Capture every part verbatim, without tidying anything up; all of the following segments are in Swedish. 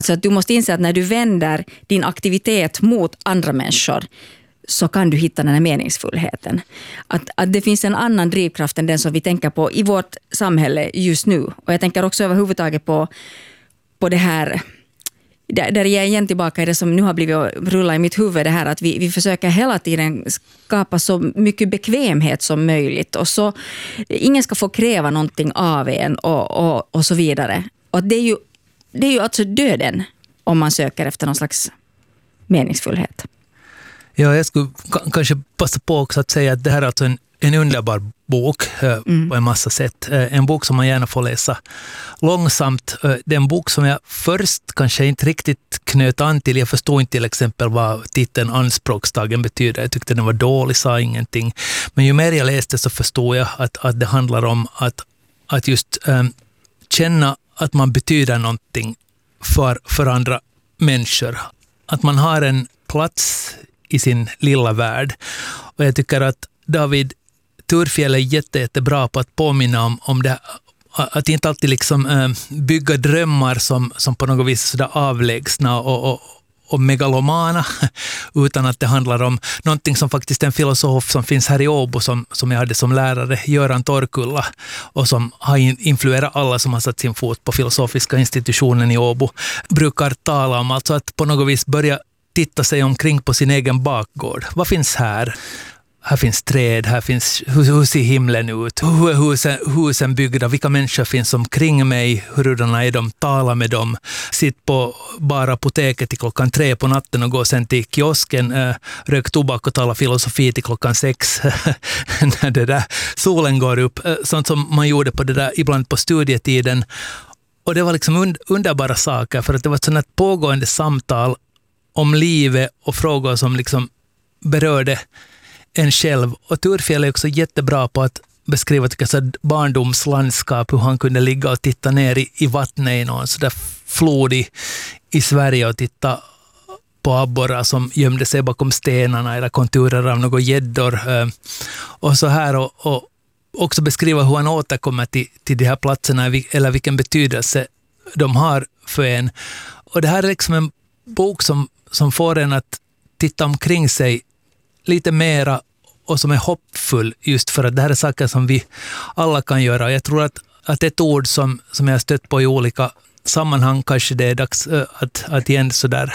Så att du måste inse att när du vänder din aktivitet mot andra människor så kan du hitta den här meningsfullheten. Att, att det finns en annan drivkraft än den som vi tänker på i vårt samhälle just nu. Och jag tänker också överhuvudtaget på, på det här, där, där jag är igen tillbaka i det som nu har blivit rulla i mitt huvud, det här att vi, vi försöker hela tiden skapa så mycket bekvämhet som möjligt. Och så, ingen ska få kräva någonting av en och, och, och så vidare. Och det är ju, det är ju alltså döden om man söker efter någon slags meningsfullhet. Ja, jag skulle k- kanske passa på också att säga att det här är alltså en, en underbar bok eh, mm. på en massa sätt. Eh, en bok som man gärna får läsa långsamt. Eh, det är en bok som jag först kanske inte riktigt knöt an till. Jag förstod inte till exempel vad titeln Anspråksdagen betyder. Jag tyckte den var dålig, sa ingenting. Men ju mer jag läste så förstod jag att, att det handlar om att, att just eh, känna att man betyder någonting för, för andra människor. Att man har en plats i sin lilla värld. Och jag tycker att David Thurfjell är jätte, jättebra på att påminna om, om det, att inte alltid liksom, äh, bygga drömmar som, som på något vis sådär avlägsna och, och, och megalomana, utan att det handlar om någonting som faktiskt en filosof som finns här i Åbo som, som jag hade som lärare, Göran Torkulla, och som har influerat alla som har satt sin fot på filosofiska institutionen i Åbo, brukar tala om, alltså att på något vis börja titta sig omkring på sin egen bakgård. Vad finns här? Här finns träd, här finns, hur, hur ser himlen ut? Hur är husen, husen byggda? Vilka människor finns omkring mig? Hurdana är de? Tala med dem. Sitt på bara apoteket till klockan tre på natten och gå sen till kiosken, äh, rök tobak och tala filosofi till klockan sex när det där solen går upp. Äh, sånt som man gjorde på det där, ibland på studietiden. Och det var liksom und, underbara saker, för att det var ett sådant här pågående samtal om livet och frågor som liksom berörde en själv. Och Thurfjell är också jättebra på att beskriva så barndomslandskap, hur han kunde ligga och titta ner i, i vattnet i någon sådär flod i, i Sverige och titta på abborrar som gömde sig bakom stenarna eller konturer av några gäddor. Och så här och, och också beskriva hur han återkommer till, till de här platserna eller vilken betydelse de har för en. Och det här är liksom en bok som, som får en att titta omkring sig lite mera och som är hoppfull, just för att det här är saker som vi alla kan göra. Jag tror att, att ett ord som, som jag har stött på i olika sammanhang, kanske det är dags att, att igen sådär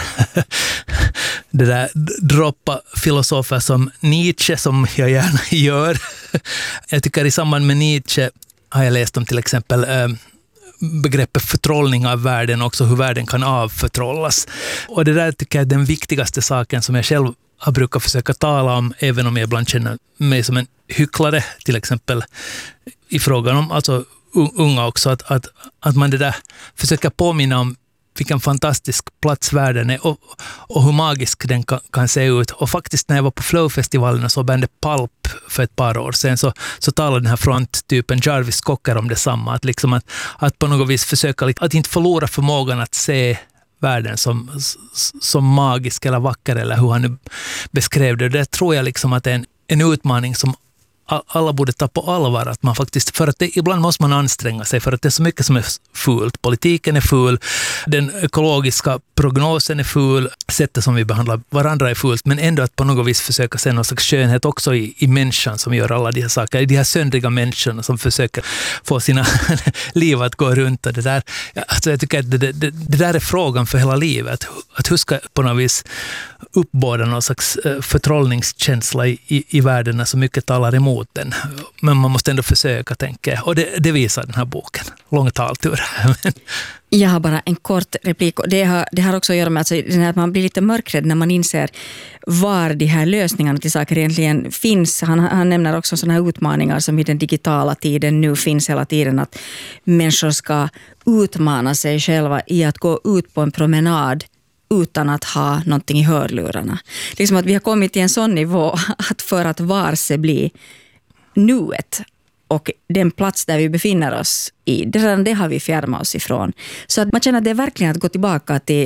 det där droppa filosofer som Nietzsche, som jag gärna gör. Jag tycker i samband med Nietzsche har jag läst om till exempel äh, begreppet förtrollning av världen, också hur världen kan avförtrollas. Och det där tycker jag är den viktigaste saken som jag själv har brukat försöka tala om, även om jag ibland känner mig som en hycklare, till exempel i frågan om alltså unga också, att, att, att man det där försöker påminna om vilken fantastisk plats världen är och, och hur magisk den kan, kan se ut. Och faktiskt när jag var på Flow-festivalen och så bandet Pulp för ett par år sedan, så, så talade den här fronttypen Jarvis Cocker om detsamma. Att, liksom att, att på något vis försöka att inte förlora förmågan att se världen som, som magisk eller vacker, eller hur han nu beskrev det. Det tror jag liksom att det är en, en utmaning som alla borde ta på allvar, att man faktiskt, för att det, ibland måste man anstränga sig, för att det är så mycket som är fult. Politiken är ful, den ekologiska prognosen är ful, sättet som vi behandlar varandra är fult, men ändå att på något vis försöka se någon slags skönhet också i, i människan som gör alla de här saker, de här söndriga människorna som försöker få sina liv att gå runt och det där. Alltså jag tycker att det, det, det där är frågan för hela livet, att hur ska på något vis uppbåda någon slags förtrollningskänsla i, i, i världen när så mycket talar emot den. Men man måste ändå försöka, tänka jag. Och det, det visar den här boken. Lång taltur. Jag har bara en kort replik. Det har, det har också att göra med alltså, att man blir lite mörkrädd när man inser var de här lösningarna till saker egentligen finns. Han, han nämner också sådana här utmaningar som i den digitala tiden nu finns hela tiden. Att människor ska utmana sig själva i att gå ut på en promenad utan att ha någonting i hörlurarna. Liksom att vi har kommit till en sån nivå att för att varse bli nuet och den plats där vi befinner oss i, det, det har vi fjärmat oss ifrån. Så att man känner att det är verkligen att gå tillbaka till,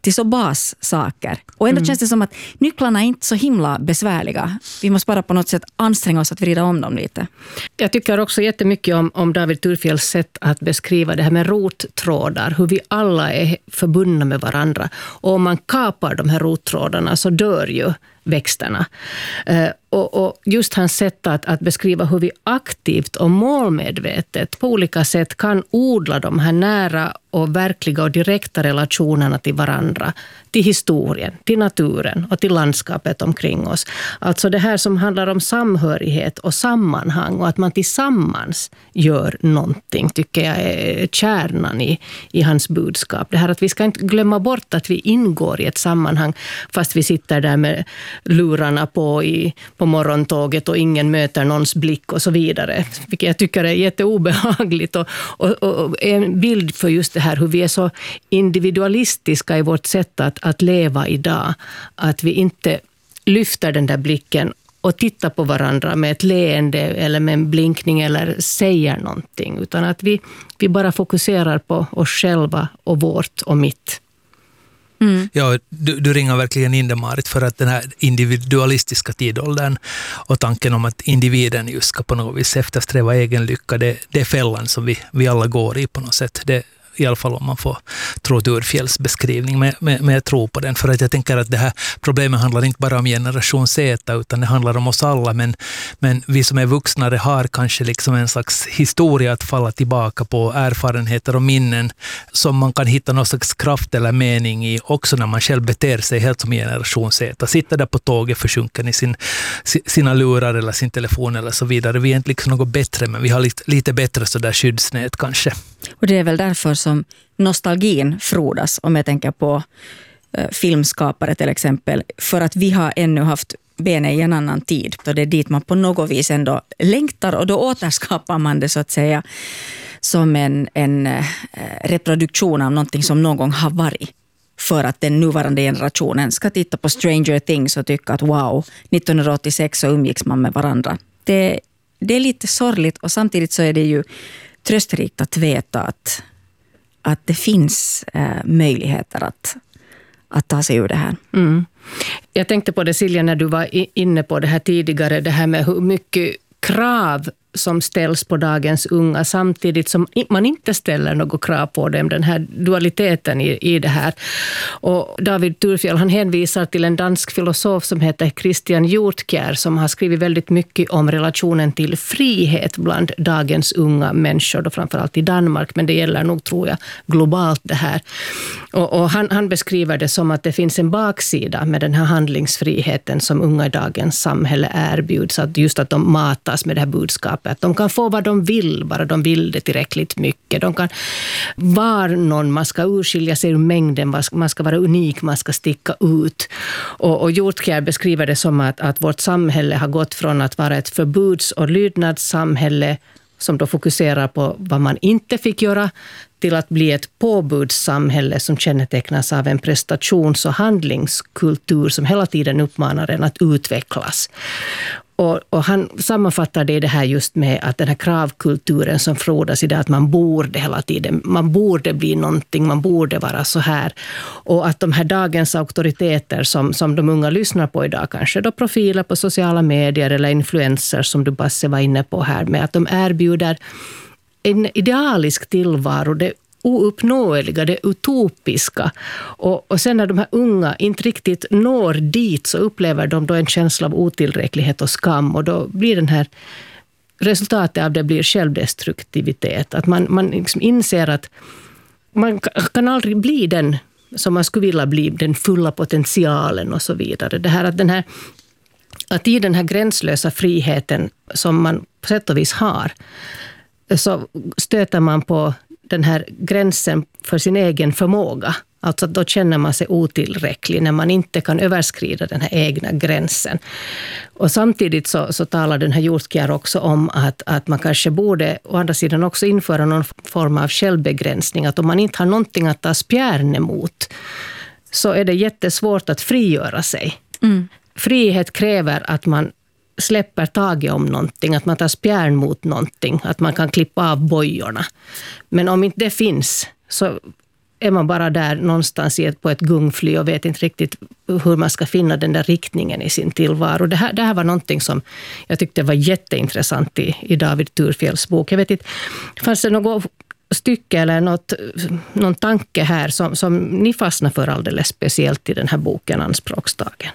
till så bassaker. Och ändå mm. känns det som att nycklarna är inte så himla besvärliga. Vi måste bara på något sätt anstränga oss att vrida om dem lite. Jag tycker också jättemycket om, om David Thurfjells sätt att beskriva det här med rottrådar. Hur vi alla är förbundna med varandra. Och om man kapar de här rottrådarna så dör ju växterna. Eh, och, och just hans sätt att, att beskriva hur vi aktivt och målmedvetet på olika sätt kan odla de här nära och verkliga och direkta relationerna till varandra, till historien, till naturen och till landskapet omkring oss. Alltså det här som handlar om samhörighet och sammanhang och att man tillsammans gör någonting, tycker jag är kärnan i, i hans budskap. Det här att vi ska inte glömma bort att vi ingår i ett sammanhang fast vi sitter där med lurarna på i, på morgontåget och ingen möter någons blick och så vidare. Vilket jag tycker är jätteobehagligt och, och, och en bild för just det här hur vi är så individualistiska i vårt sätt att, att leva idag. Att vi inte lyfter den där blicken och tittar på varandra med ett leende eller med en blinkning eller säger någonting. Utan att vi, vi bara fokuserar på oss själva och vårt och mitt. Mm. Ja, du, du ringer verkligen in det, Marit, för att den här individualistiska tidåldern och tanken om att individen just ska på något vis eftersträva egen lycka, det, det är fällan som vi, vi alla går i på något sätt. Det, i alla fall om man får tro Thurfjells beskrivning, men, men, men jag tror på den, för att jag tänker att det här problemet handlar inte bara om generation Z utan det handlar om oss alla, men, men vi som är vuxnare har kanske liksom en slags historia att falla tillbaka på, erfarenheter och minnen som man kan hitta någon slags kraft eller mening i också när man själv beter sig helt som generation Z. Sitter där på tåget försjunken i sin, sina lurar eller sin telefon eller så vidare. Vi är inte liksom något bättre, men vi har lite, lite bättre så där skyddsnät kanske. Och det är väl därför som nostalgin frodas, om jag tänker på eh, filmskapare till exempel, för att vi har ännu haft benen i en annan tid. Och det är dit man på något vis ändå längtar, och då återskapar man det så att säga som en, en eh, reproduktion av någonting som någon gång har varit. För att den nuvarande generationen ska titta på Stranger Things och tycka att wow, nittonhundraåttiosex så umgicks man med varandra. Det, det är lite sorgligt, och samtidigt så är det ju tröstrikt att veta att, att det finns eh, möjligheter att, att ta sig ur det här. Mm. Jag tänkte på det, Silja, när du var inne på det här tidigare, det här med hur mycket krav som ställs på dagens unga samtidigt som man inte ställer något krav på dem, den här dualiteten i, i det här. Och David Thurfjell, han hänvisar till en dansk filosof som heter Christian Hjortkjær som har skrivit väldigt mycket om relationen till frihet bland dagens unga människor, då framförallt i Danmark, men det gäller nog, tror jag, globalt det här. Och, och han, han beskriver det som att det finns en baksida med den här handlingsfriheten som unga i dagens samhälle erbjuds, att just att de matas med det här budskapet. Att de kan få vad de vill, bara de vill det tillräckligt mycket. De kan vara någon, man ska urskilja sig ur mängden, man ska vara unik, man ska sticka ut. Och, och Hjortkjær beskriver det som att, att vårt samhälle har gått från att vara ett förbuds- och lydnadssamhälle som då fokuserar på vad man inte fick göra, till att bli ett påbudssamhälle som kännetecknas av en prestations- och handlingskultur som hela tiden uppmanar en att utvecklas. Och, och han sammanfattar det, det här just med att den här kravkulturen som frodas i det, att man borde hela tiden, man borde bli någonting, man borde vara så här. Och att de här dagens auktoriteter som, som de unga lyssnar på idag, kanske då profiler på sociala medier eller influencers som du Basse var inne på här, med att de erbjuder en idealisk tillvaro, det ouppnåeliga, det utopiska. Och, och sen när de här unga inte riktigt når dit så upplever de då en känsla av otillräcklighet och skam, och då blir den här resultatet av det blir självdestruktivitet. Att man, man liksom inser att man kan aldrig bli den som man skulle vilja bli, den fulla potentialen och så vidare. Det här att den här att i den här gränslösa friheten som man på sätt och vis har, så stöter man på den här gränsen för sin egen förmåga. Alltså då känner man sig otillräcklig när man inte kan överskrida den här egna gränsen. Och samtidigt så, så talar den här Hjortkjær också om att, att man kanske borde å andra sidan också införa någon form av självbegränsning. Att om man inte har någonting att ta spjärn emot så är det jättesvårt att frigöra sig. Mm. Frihet kräver att man släpper taget om någonting, att man tar spjärn mot någonting, att man kan klippa av bojorna. Men om inte det finns så är man bara där någonstans i ett, på ett gungfly och vet inte riktigt hur man ska finna den där riktningen i sin tillvaro. Det här, det här var någonting som jag tyckte var jätteintressant i, i David Thurfjells bok. Jag vet inte, fanns det något stycke eller något, någon tanke här som, som ni fastnar för alldeles speciellt i den här boken Anspråksdagen?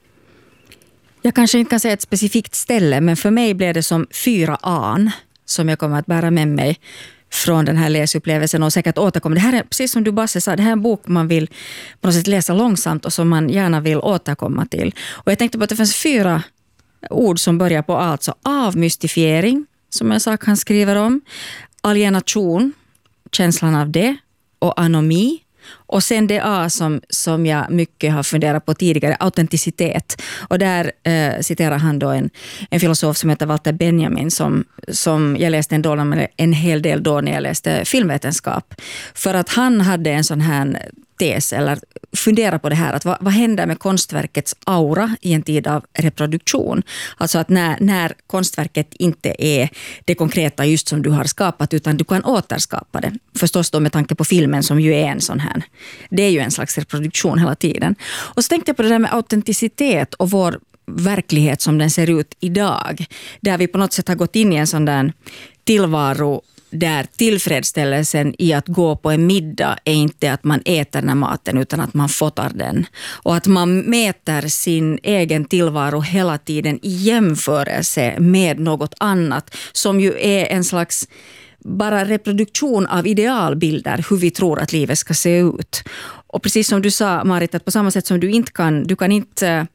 Jag kanske inte kan säga ett specifikt ställe, men för mig blev det som fyra an som jag kommer att bära med mig från den här läsupplevelsen och säkert återkomma. Det här är, precis som du Basse sa, det här är en bok man vill på något sätt läsa långsamt och som man gärna vill återkomma till. Och jag tänkte på att det finns fyra ord som börjar på alltså avmystifiering, som en sak han skriver om, alienation, känslan av det, och anomi. Och sen det A som, som jag mycket har funderat på tidigare, autenticitet. Och där eh, citerar han då en, en filosof som heter Walter Benjamin som, som jag läste en, del, en hel del då när jag läste filmvetenskap. För att han hade en sån här tes eller fundera på det här, att vad, vad händer med konstverkets aura i en tid av reproduktion? Alltså att när, när konstverket inte är det konkreta just som du har skapat, utan du kan återskapa det. Förstås då med tanke på filmen som ju är en sån här, det är ju en slags reproduktion hela tiden. Och så tänkte jag på det där med autenticitet och vår verklighet som den ser ut idag, där vi på något sätt har gått in i en sån där tillvaro där tillfredsställelsen i att gå på en middag är inte att man äter den här maten utan att man fotar den. Och att man mäter sin egen tillvaro hela tiden i jämförelse med något annat som ju är en slags bara reproduktion av idealbilder hur vi tror att livet ska se ut. Och precis som du sa, Marit, att på samma sätt som du inte kan, du kan inte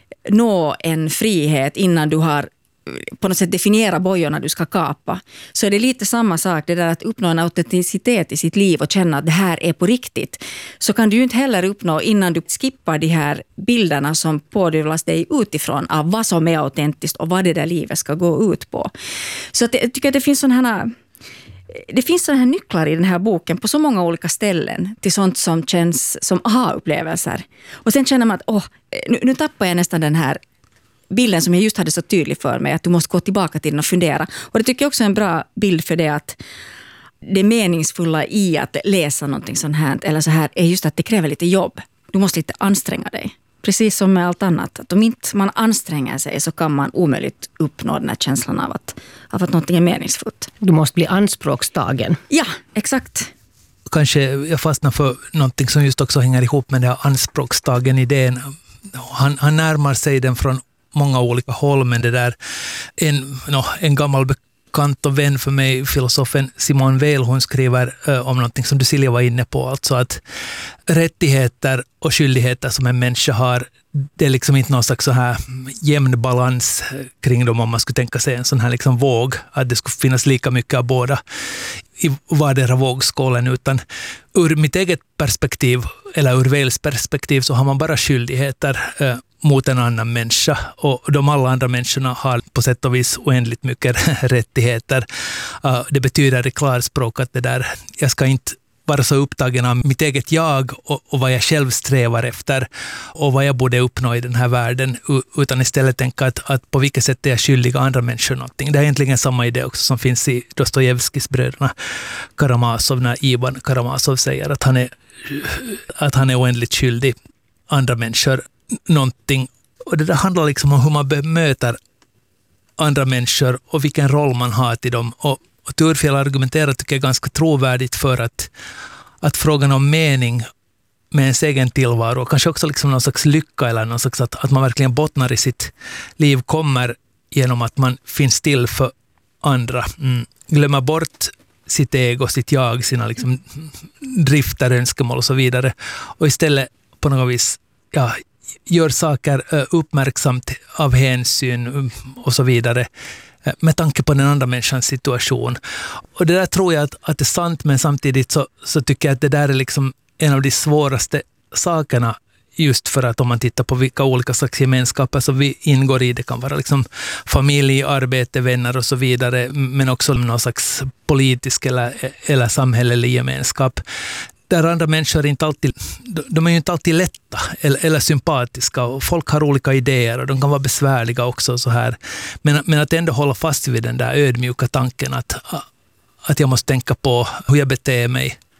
nå en frihet innan du har på något sätt definiera bojorna du ska kapa, så är det lite samma sak, det där att uppnå en autenticitet i sitt liv och känna att det här är på riktigt, så kan du ju inte heller uppnå innan du skippar de här bilderna som pådyvlas dig utifrån av vad som är autentiskt och vad det där livet ska gå ut på. Så att jag tycker att det finns sådana här Det finns sådana här nycklar i den här boken på så många olika ställen till sånt som känns som aha-upplevelser. Och sen känner man att åh, nu, nu tappar jag nästan den här bilden som jag just hade så tydlig för mig, att du måste gå tillbaka till den och fundera. Och det tycker jag också är en bra bild för det, att det meningsfulla i att läsa någonting sånt här, eller så här, är just att det kräver lite jobb. Du måste lite anstränga dig. Precis som med allt annat. Att om inte man anstränger sig så kan man omöjligt uppnå den här känslan av att, av att någonting är meningsfullt. Du måste bli anspråkstagen. Ja, exakt. Kanske jag fastnar för någonting som just också hänger ihop med det här anspråkstagen-idén. Han, han närmar sig den från många olika håll, men det där en, no, en gammal bekant och vän för mig, filosofen Simone Weil, hon skriver uh, om någonting som du Silja var inne på, alltså att rättigheter och skyldigheter som en människa har, det är liksom inte någon slags så här jämn balans kring dem, om man skulle tänka sig en sån här liksom våg, att det skulle finnas lika mycket av båda i vardera vågskålen, utan ur mitt eget perspektiv eller ur Weils perspektiv så har man bara skyldigheter uh, mot en annan människa, och de alla andra människorna har på sätt och vis oändligt mycket rättigheter. Uh, det betyder i klarspråk att det där, jag ska inte vara så upptagen av mitt eget jag och, och vad jag själv strävar efter och vad jag borde uppnå i den här världen, utan istället tänka att, att på vilket sätt är jag skyldig andra människor någonting. Det är egentligen samma idé också som finns i Dostojevskis bröderna Karamazov, när Ivan Karamazov säger att han är, att han är oändligt skyldig andra människor någonting. Och det där handlar liksom om hur man bemöter andra människor och vilken roll man har till dem. Och, och Thurfjell argumenterar, tycker jag, ganska trovärdigt för att, att frågan om mening med ens egen tillvaro och kanske också liksom någon slags lycka eller någon slags att, att man verkligen bottnar i sitt liv kommer genom att man finns till för andra. Mm. Glömmer bort sitt ego, sitt jag, sina liksom drifter, önskemål och så vidare. Och istället på något vis ja, gör saker uppmärksamt av hänsyn och så vidare med tanke på den andra människans situation. Och det där tror jag att, att det är sant, men samtidigt så, så tycker jag att det där är liksom en av de svåraste sakerna, just för att om man tittar på vilka olika slags gemenskaper som vi ingår i, det kan vara liksom familj, arbete, vänner och så vidare, men också någon slags politisk eller, eller samhällelig gemenskap. Där andra människor inte alltid, de är ju inte alltid lätta eller, eller sympatiska, och folk har olika idéer och de kan vara besvärliga också så här. Men, men att ändå hålla fast vid den där ödmjuka tanken att, att jag måste tänka på hur jag beter mig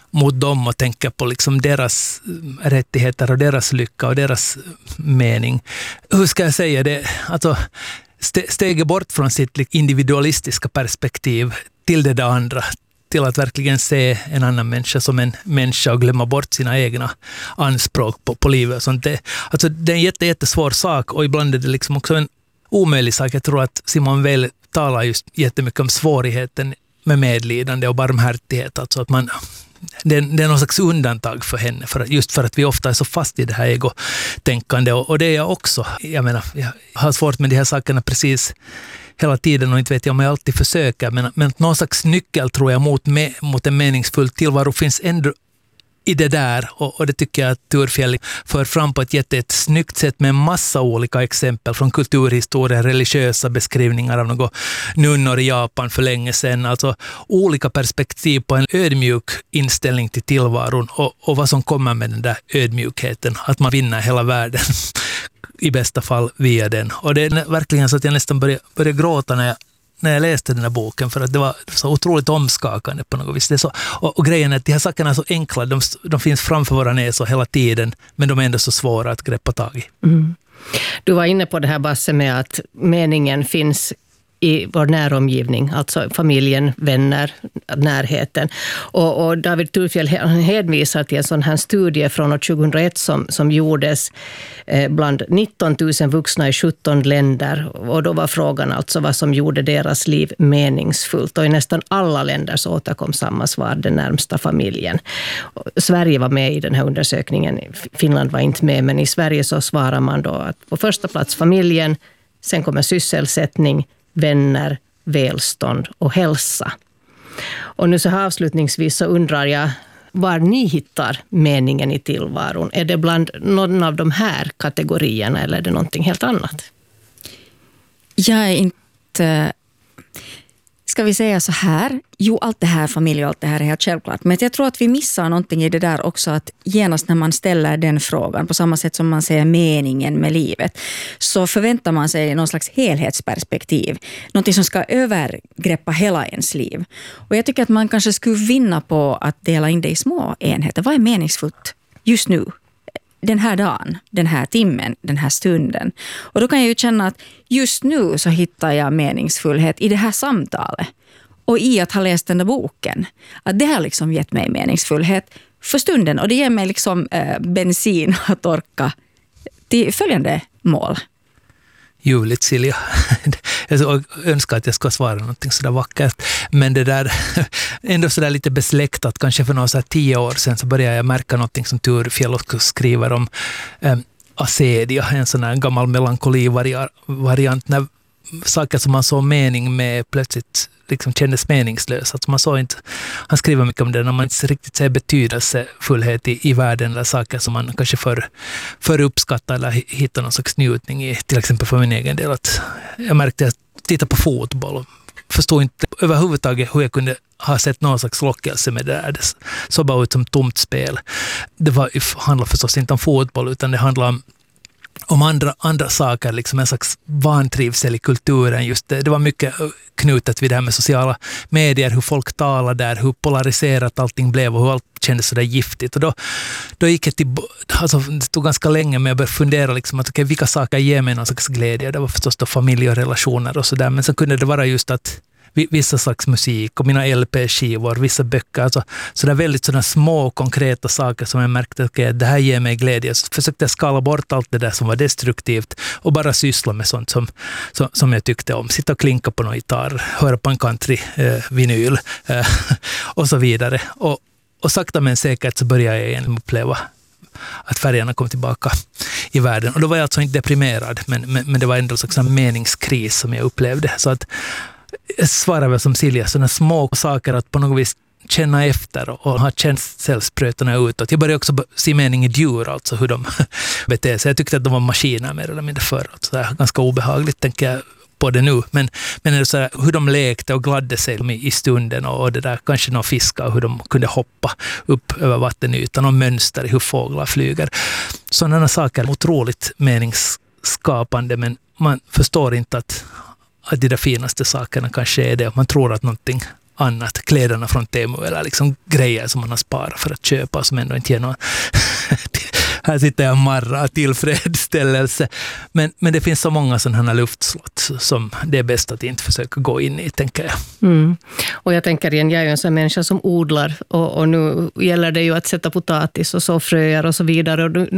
mot dem och tänker på liksom deras rättigheter och deras lycka och deras mening. Hur ska jag säga det? Alltså, steget bort från sitt individualistiska perspektiv till det där andra, till att verkligen se en annan människa som en människa och glömma bort sina egna anspråk på, på livet och sånt. Det, alltså, det är en jätte, jättesvår sak och ibland är det liksom också en omöjlig sak. Jag tror att Simone Weil talar just jättemycket om svårigheten med medlidande och barmhärtighet. Alltså att man, det, är, det är någon slags undantag för henne, för att, just för att vi ofta är så fast i det här egotänkande. Och, och det är jag också. Jag menar, jag har svårt med de här sakerna precis hela tiden och inte vet jag om jag alltid försöker. Men, men någon slags nyckel tror jag mot, me, mot en meningsfull tillvaro finns ändå i det där, och, och det tycker jag att Thurfjell för fram på ett jättesnyggt sätt med en massa olika exempel från kulturhistoria, religiösa beskrivningar av några nunnor i Japan för länge sedan. Alltså olika perspektiv på en ödmjuk inställning till tillvaron och, och vad som kommer med den där ödmjukheten, att man vinner hela världen i bästa fall via den. Och det är verkligen så att jag nästan började, började gråta när jag när jag läste den här boken, för att det var så otroligt omskakande på något vis. Det är så, och, och grejen är att de här sakerna är så enkla, de, de finns framför våra näsor hela tiden, men de är ändå så svåra att greppa tag i. Mm. Du var inne på det här, Basse, med att meningen finns i vår näromgivning, alltså familjen, vänner, närheten. Och, och David Thurfjell hänvisar till en sån här studie från år tjugohundraett som, som gjordes eh, bland nitton tusen vuxna i sjutton länder. Och då var frågan alltså vad som gjorde deras liv meningsfullt. Och i nästan alla länder så återkom samma svar, den närmsta familjen. Och Sverige var med i den här undersökningen, Finland var inte med, men i Sverige så svarar man då att på första plats familjen, sen kommer sysselsättning, vänner, välstånd och hälsa. Och nu så här avslutningsvis så undrar jag var ni hittar meningen i tillvaron. Är det bland någon av de här kategorierna eller är det någonting helt annat? Jag är inte... Ska vi säga så här? Jo, allt det här, familj och allt det här är helt självklart. Men jag tror att vi missar någonting i det där också, att genast när man ställer den frågan, på samma sätt som man säger meningen med livet, så förväntar man sig någon slags helhetsperspektiv. Någonting som ska övergreppa hela ens liv. Och jag tycker att man kanske skulle vinna på att dela in det i små enheter. Vad är meningsfullt just nu? Den här dagen, den här timmen, den här stunden. Och då kan jag ju känna att just nu så hittar jag meningsfullhet i det här samtalet. Och i att ha läst den där boken. Att det har liksom gett mig meningsfullhet för stunden. Och det ger mig liksom eh, bensin att orka till följande mål. Ljuvligt, Silja. Jag önskar att jag ska svara någonting sådär vackert. Men det där, ändå sådär lite besläktat. Kanske för några så här tio år sedan så började jag märka någonting som Thurfjell också skriver om. Eh, acedia, en sån här gammal melankoli-variant. När saker som man såg mening med plötsligt liksom kändes meningslösa. Alltså man såg inte, han skriver mycket om det när man inte riktigt ser betydelsefullhet i, i världen eller saker som man kanske för, för uppskattar eller hittar någon slags njutning i. Till exempel för min egen del. Att jag märkte att jag tittade på fotboll och förstod inte överhuvudtaget hur jag kunde ha sett någon slags lockelse med det där. Det såg bara ut som tomt spel. Det var, handlar förstås inte om fotboll utan det handlar om om andra, andra saker, liksom en slags vantrivsel i kulturen. Just det, det var mycket knutet vid det här med sociala medier, hur folk talar där, hur polariserat allting blev och hur allt kändes så där giftigt. Och då, då gick jag till, alltså det tog ganska länge med att börja fundera liksom att okay, vilka saker ger mig någon slags glädje. Det var förstås då familj och relationer och sådär, men så kunde det vara just att vissa slags musik och mina L P-skivor, vissa böcker. Alltså, så det är väldigt sådana små konkreta saker som jag märkte att okay, det här ger mig glädje. Så försökte jag skala bort allt det där som var destruktivt och bara syssla med sånt som, som, som jag tyckte om. Sitta och klinka på någon gitarr, höra på en country-vinyl eh, eh, och så vidare. Och, och sakta men säkert så började jag igen uppleva att färgerna kom tillbaka i världen. Och då var jag alltså inte deprimerad, men, men, men det var ändå en slags meningskris som jag upplevde. Så att jag svarar väl som Silja, sådana små saker att på något vis känna efter och, och ha känselsprötarna utåt. Jag började också se mening i djur, alltså hur de beter sig. Jag tyckte att de var maskiner mer eller mindre förr. Alltså det är ganska obehagligt, tänker jag på det nu. Men, men det är så här, hur de lekte och gladde sig i stunden och, och det där kanske någon fiskar och hur de kunde hoppa upp över vattenytan och mönster i hur fåglar flyger. Sådana saker är otroligt meningsskapande, men man förstår inte att att de där finaste sakerna kanske är det. Man tror att någonting annat, kläderna från Temu eller liksom grejer som man har sparat för att köpa som ändå inte ger någon här sitter jag marra tillfredsställelse. Men, men det finns så många sådana luftslott som det är bäst att inte försöka gå in i, tänker jag. Mm. Och jag tänker igen, jag är ju en sån människa som odlar och, och nu gäller det ju att sätta potatis och så fröer och så vidare. Och nu,